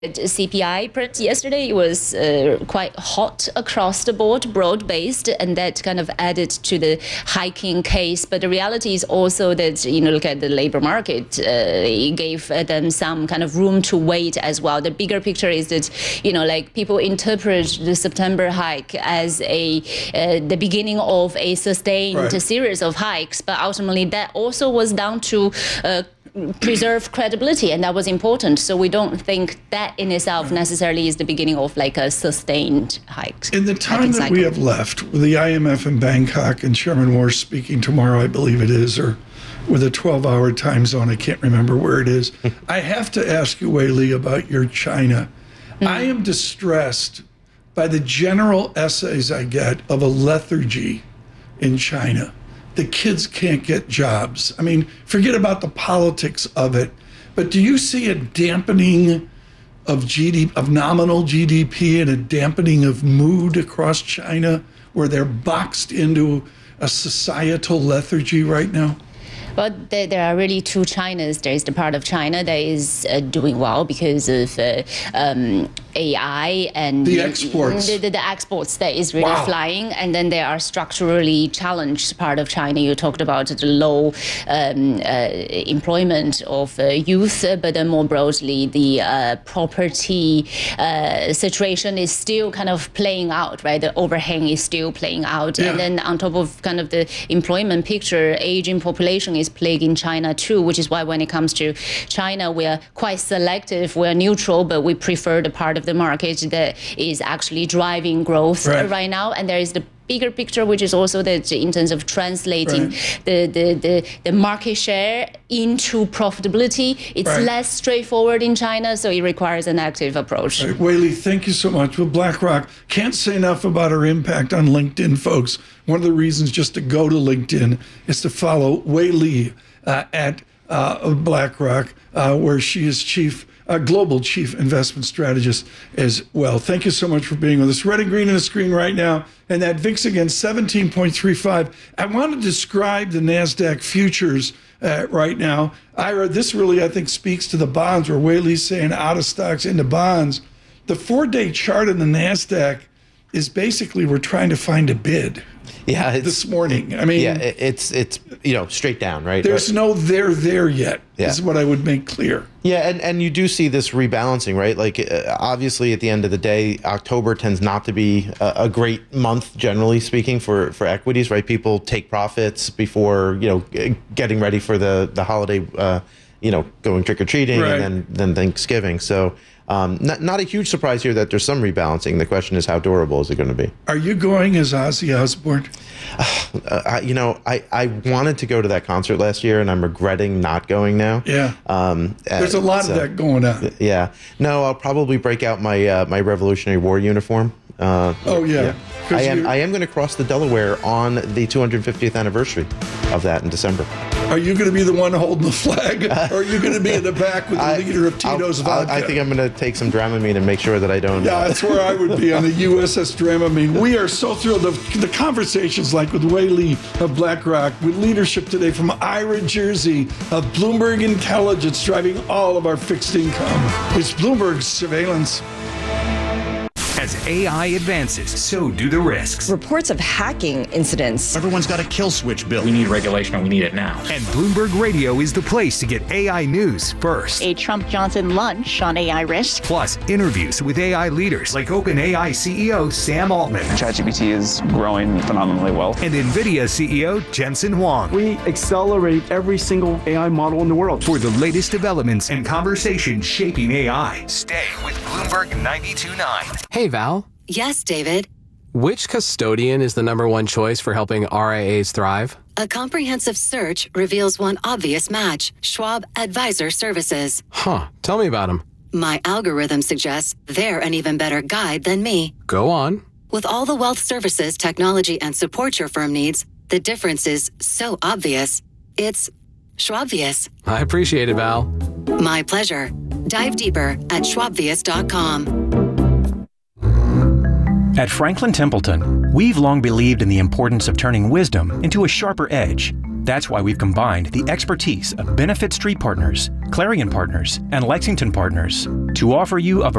CPI print yesterday was quite hot across the board, broad-based, and that kind of added to the hiking case. But the reality is also that, look at the labor market, it gave them some kind of room to wait as well. The bigger picture is that, people interpret the September hike as the beginning of a sustained series of hikes, but ultimately that also was down to preserve credibility, and that was important. So we don't think that in itself necessarily is the beginning of like a sustained hike. In the time that we have left, with the IMF in Bangkok and Chairman Moore speaking tomorrow, I believe it is, or with a 12-hour time zone, I can't remember where it is. I have to ask you, Wei Li, about your China. I am distressed by the general essays I get of a lethargy in China. The kids can't get jobs. I mean, forget about the politics of it, but do you see a dampening of nominal GDP and a dampening of mood across China where they're boxed into a societal lethargy right now? Well, there are really two Chinas. There is the part of China that is doing well because of AI and the exports. The exports that is really flying. And then there are structurally challenged part of China. You talked about the low employment of youth, but then more broadly, the property situation is still kind of playing out, right? The overhang is still playing out. And then on top of kind of the employment picture, aging population is plaguing China too, which is why when it comes to China, we are quite selective. We're neutral, but we prefer the part of the market that is actually driving growth right now. And there is the bigger picture, which is also that in terms of translating the market share into profitability, it's less straightforward in China, so it requires an active approach. Wei Li, thank you so much. Well, BlackRock, can't say enough about our impact on LinkedIn, folks. One of the reasons just to go to LinkedIn is to follow Wei Li at BlackRock, where she is global chief investment strategist as well. Thank you so much for being with us. Red and green on the screen right now. And that VIX again, 17.35. I want to describe the NASDAQ futures right now. Ira, this really, I think, speaks to the bonds where Wei Li's saying out of stocks into bonds. The 4-day chart in the NASDAQ is basically we're trying to find a bid. Yeah, this morning. I mean, it's straight down, right? There's no there yet. Is what I would make clear. Yeah, and you do see this rebalancing, right? Like obviously, at the end of the day, October tends not to be a great month, generally speaking, for equities, right? People take profits before getting ready for the holiday, going trick or treating, and then Thanksgiving. So. Not a huge surprise here that there's some rebalancing. The question is, how durable is it going to be? Are you going as Ozzy Osbourne? I wanted to go to that concert last year, and I'm regretting not going now. Yeah. There's a lot of that going on. Yeah. No, I'll probably break out my my Revolutionary War uniform. I am going to cross the Delaware on the 250th anniversary of that in December. Are you going to be the one holding the flag, or are you going to be in the back with the leader of Tito's Vodka? I think I'm going to take some Dramamine and make sure that I don't. Yeah, that's where I would be, on the USS Dramamine. We are so thrilled. The conversations like with Wei Li of BlackRock, with leadership today from Ira Jersey of Bloomberg Intelligence, driving all of our fixed income. It's Bloomberg Surveillance. As AI advances, so do the risks. Reports of hacking incidents. Everyone's got a kill switch bill. We need regulation, and we need it now. And Bloomberg Radio is the place to get AI news first. A Trump-Johnson lunch on AI risk. Plus, interviews with AI leaders like OpenAI CEO Sam Altman. ChatGPT is growing phenomenally well. And NVIDIA CEO Jensen Huang. We accelerate every single AI model in the world. For the latest developments and conversations shaping AI, stay with Bloomberg 92.9. Hey, Val. Yes, David. Which custodian is the #1 choice for helping RIAs thrive? A comprehensive search reveals one obvious match: Schwab Advisor Services. Huh. Tell me about them. My algorithm suggests they're an even better guide than me. Go on. With all the wealth services, technology, and support your firm needs, the difference is so obvious. It's Schwabvious. I appreciate it, Val. My pleasure. Dive deeper at schwabvious.com. At Franklin Templeton, we've long believed in the importance of turning wisdom into a sharper edge. That's why we've combined the expertise of Benefit Street Partners, Clarion Partners, and Lexington Partners. to offer you a